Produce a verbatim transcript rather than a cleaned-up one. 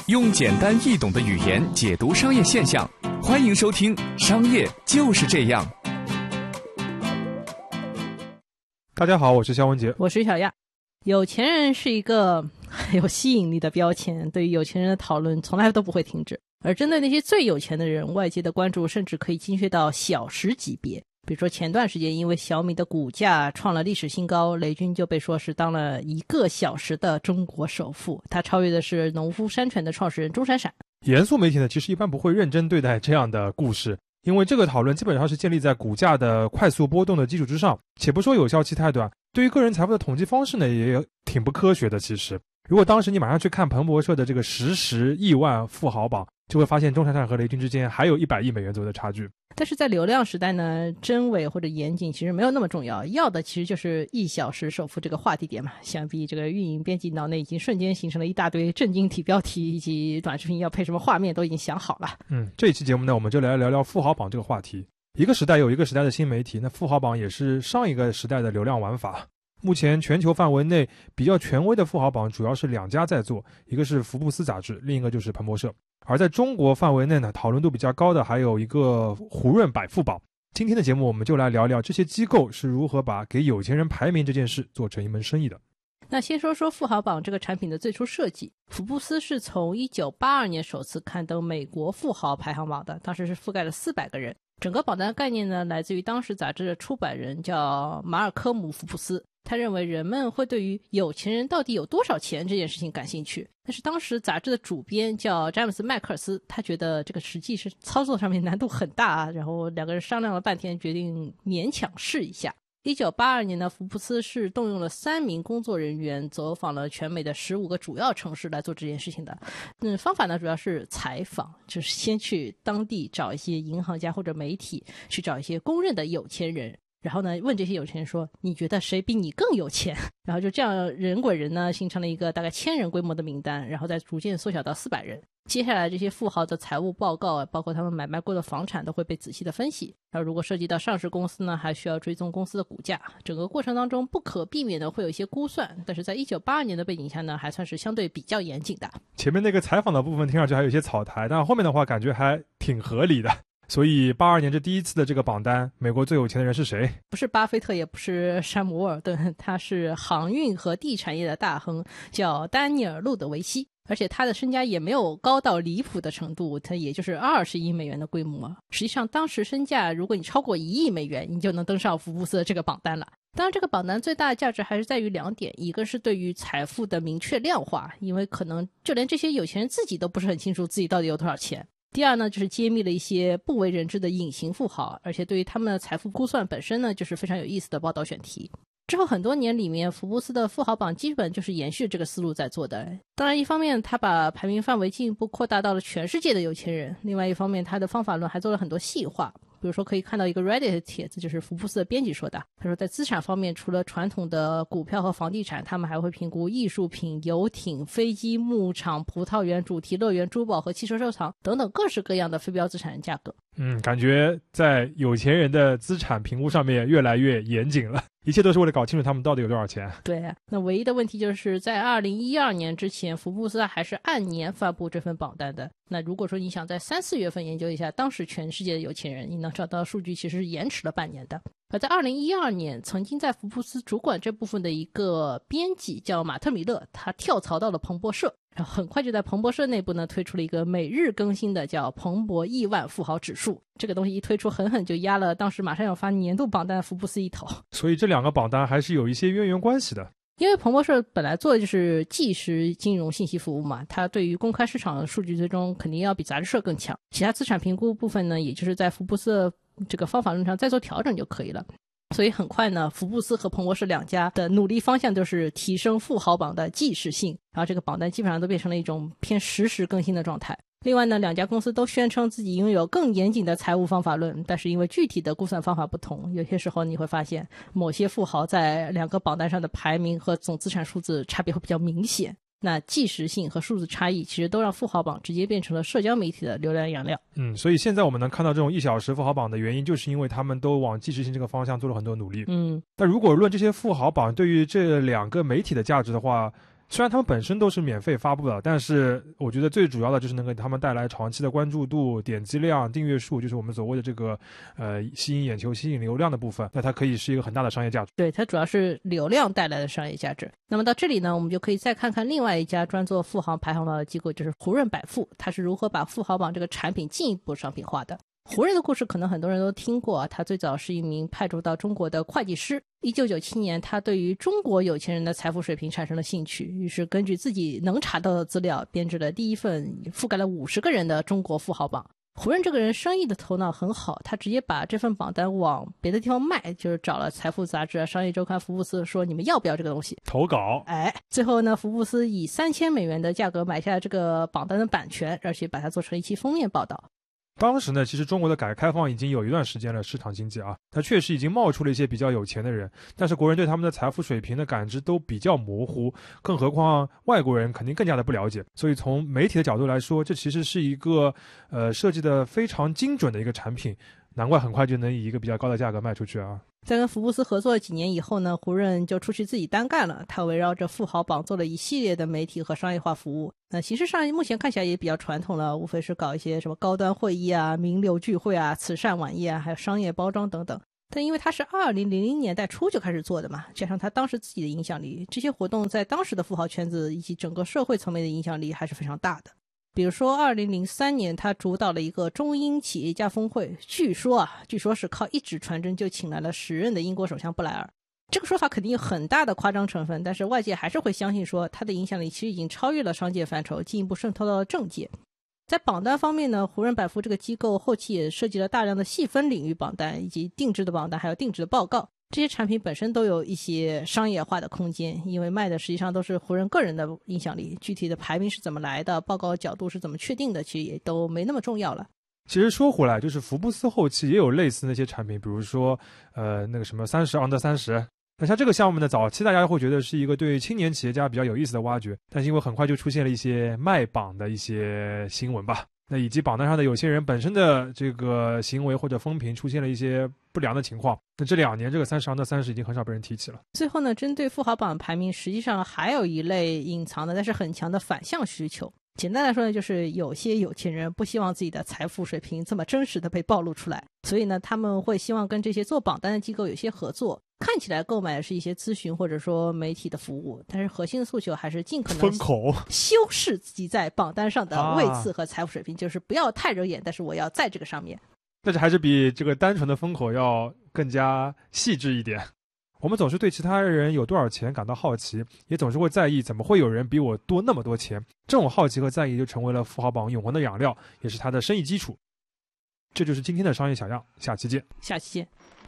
用简单易懂的语言解读商业现象，欢迎收听《商业就是这样》。 大家好，我是肖文杰， 我是小亚。有钱人是一个很有吸引力的标签，对于有钱人的讨论从来都不会停止。而针对那些最有钱的人，外界的关注甚至可以精确到小时级别。比如说前段时间因为小米的股价创了历史新高，雷军就被说是当了一个小时的中国首富，他超越的是农夫山泉的创始人钟闪闪。 严肃媒体呢，其实一般不会认真对待这样的故事，因为这个讨论基本上是建立在股价的快速波动的基础之上，且不说有效期太短，对于个人财富的统计方式呢，也挺不科学的。其实如果当时你马上去看彭博社的这个实时亿万富豪榜，就会发现钟闪闪和雷军之间还有一百亿美元左右的差距。 但是在流量时代呢，真伪或者严谨其实没有那么重要，要的其实就是一小时首富这个话题点嘛。想必这个运营编辑脑内已经瞬间形成了一大堆正经体标题，以及短视频要配什么画面都已经想好了。 嗯，这一期节目呢，我们就来聊聊富豪榜这个话题。一个时代有一个时代的新媒体，那富豪榜也是上一个时代的流量玩法。目前全球范围内比较权威的富豪榜主要是两家在做，一个是福布斯杂志，另一个就是彭博社。而在中国范围内呢，讨论度比较高的还有一个胡润百富榜。今天的节目我们就来聊聊这些机构是如何把给有钱人排名这件事做成一门生意的。 那先说说富豪榜这个产品的最初设计。福布斯是从一九八二年首次刊登美国富豪排行榜的，当时是覆盖了四百个人。整个榜单的概念呢，来自于当时杂志的出版人叫马尔科姆·福布斯。他认为人们会对于有钱人到底有多少钱这件事情感兴趣，但是当时杂志的主编叫詹姆斯·麦克尔斯，他觉得这个实际是操作上面难度很大啊，然后两个人商量了半天，决定勉强试一下。一九八二年呢，福布斯是动用了三名工作人员，走访了全美的十五个主要城市来做这件事情的。嗯，方法呢主要是采访，就是先去当地找一些银行家或者媒体，去找一些公认的有钱人。然后呢，问这些有钱人说，你觉得谁比你更有钱？然后就这样人滚人呢，形成了一个大概千人规模的名单，然后再逐渐缩小到四百人。接下来这些富豪的财务报告，包括他们买卖过的房产，都会被仔细的分析。然后如果涉及到上市公司呢，还需要追踪公司的股价。整个过程当中不可避免的会有一些估算，但是在一九八二年的背景下呢，还算是相对比较严谨的。 前面那个采访的部分听上去还有一些草台，但后面的话感觉还挺合理的。所以八二年这第一次的这个榜单，美国最有钱的人是谁？ 不是巴菲特，也不是山姆沃尔顿，他是航运和地产业的大亨，叫丹尼尔路德维希。而且他的身家也没有高到离谱的程度，他也就是二十亿美元的规模。实际上当时身价如果你超过一亿美元，你就能登上福布斯的这个榜单了。当然这个榜单最大的价值还是在于两点，一个是对于财富的明确量化，因为可能就连这些有钱人自己都不是很清楚自己到底有多少钱。第二呢，就是揭秘了一些不为人知的隐形富豪，而且对于他们的财富估算本身呢，就是非常有意思的报道选题。之后很多年里面，福布斯的富豪榜基本就是延续这个思路在做的。当然一方面他把排名范围进一步扩大到了全世界的有钱人，另外一方面他的方法论还做了很多细化。比如说可以看到一个 Reddit 的帖子，就是福布斯的编辑说的，他说在资产方面，除了传统的股票和房地产，他们还会评估艺术品、游艇、飞机、牧场、葡萄园、主题乐园、珠宝和汽车收藏等等各式各样的非标资产价格。 嗯，感觉在有钱人的资产评估上面越来越严谨了，一切都是为了搞清楚他们到底有多少钱。 对，那唯一的问题就是在二零一二年之前，福布斯还是按年发布这份榜单的。那如果说你想在三四月份研究一下当时全世界的有钱人，你能找到数据其实是延迟了半年的。而在二零一二年，曾经在福布斯主管这部分的一个编辑叫马特米勒，他跳槽到了彭博社，然后很快就在彭博社内部呢推出了一个每日更新的叫彭博亿万富豪指数。这个东西一推出，狠狠就压了当时马上要发年度榜单的福布斯一头。 所以这两个榜单还是有一些渊源关系的。 因为彭博社本来做的就是即时金融信息服务嘛，它对于公开市场的数据追踪肯定要比杂志社更强。其他资产评估部分呢，也就是在福布斯这个方法论上再做调整就可以了。所以很快呢，福布斯和彭博社两家的努力方向就是提升富豪榜的即时性，然后这个榜单基本上都变成了一种偏实时更新的状态。另外呢，两家公司都宣称自己拥有更严谨的财务方法论，但是因为具体的估算方法不同，有些时候你会发现某些富豪在两个榜单上的排名和总资产数字差别会比较明显。那即时性和数字差异其实都让富豪榜直接变成了社交媒体的流量养料。 嗯，所以现在我们能看到这种一小时富豪榜的原因，就是因为他们都往即时性这个方向做了很多努力。 嗯， 但如果论这些富豪榜对于这两个媒体的价值的话， 虽然他们本身都是免费发布的，但是我觉得最主要的就是能给他们带来长期的关注度、点击量、订阅数，就是我们所谓的这个呃吸引眼球、吸引流量的部分，那它可以是一个很大的商业价值。 对，它主要是流量带来的商业价值。那么到这里呢，我们就可以再看看另外一家专做富豪排行榜的机构，就是胡润百富，它是如何把富豪榜这个产品进一步商品化的。胡润的故事可能很多人都听过，他最早是一名派驻到中国的会计师。一九九七年，他对于中国有钱人的财富水平产生了兴趣，于是根据自己能查到的资料，编制了第一份覆盖了五十个人的中国富豪榜。胡润这个人生意的头脑很好，他直接把这份榜单往别的地方卖，就是找了财富杂志啊、商业周刊、福布斯说你们要不要这个东西投稿。 哎，最后呢，福布斯以三千美元的价格买下这个榜单的版权，而且把它做成一期封面报道。 当时呢，其实中国的改革开放已经有一段时间了，市场经济啊，它确实已经冒出了一些比较有钱的人，但是国人对他们的财富水平的感知都比较模糊，更何况外国人肯定更加的不了解。所以从媒体的角度来说，这其实是一个呃设计的非常精准的一个产品，难怪很快就能以一个比较高的价格卖出去啊。 在跟福布斯合作几年以后呢，胡润就出去自己单干了。他围绕着富豪榜做了一系列的媒体和商业化服务。那形式上目前看起来也比较传统了，无非是搞一些什么高端会议啊、名流聚会啊、慈善晚宴啊，还有商业包装等等。但因为他是二零零零年代初就开始做的嘛，加上他当时自己的影响力，这些活动在当时的富豪圈子以及整个社会层面的影响力还是非常大的。比如说二零零三年他主导了一个中英企业家峰会，据说啊，据说是靠一纸传真就请来了时任的英国首相布莱尔。这个说法肯定有很大的夸张成分，但是外界还是会相信说他的影响力其实已经超越了商界范畴，进一步渗透到了政界。在榜单方面呢，胡润百富这个机构后期也设计了大量的细分领域榜单，以及定制的榜单，还有定制的报告。这些产品本身都有一些商业化的空间，因为卖的实际上都是胡润个人的影响力，具体的排名是怎么来的，报告角度是怎么确定的，其实也都没那么重要了。 其实说回来，就是福布斯后期也有类似那些产品，比如说呃那个什么三十 under 三十。那像这个项目呢，早期大家会觉得是一个对青年企业家比较有意思的挖掘，但是因为很快就出现了一些卖榜的一些新闻吧，那以及榜单上的有些人本身的这个行为或者风评出现了一些不良的情况，那这两年这个三十 under 三十已经很少被人提起了。 最后呢，针对富豪榜排名，实际上还有一类隐藏的但是很强的反向需求。简单来说呢，就是有些有钱人不希望自己的财富水平这么真实的被暴露出来，所以呢，他们会希望跟这些做榜单的机构有些合作，看起来购买的是一些咨询或者说媒体的服务，但是核心的诉求还是尽可能风口修饰自己在榜单上的位次和财富水平，啊、就是不要太惹眼，但是我要在这个上面。 但是还是比这个单纯的风口要更加细致一点。我们总是对其他人有多少钱感到好奇，也总是会在意怎么会有人比我多那么多钱。这种好奇和在意就成为了富豪榜永恒的养料，也是它的生意基础。这就是今天的商业小样，下期见。 下期见。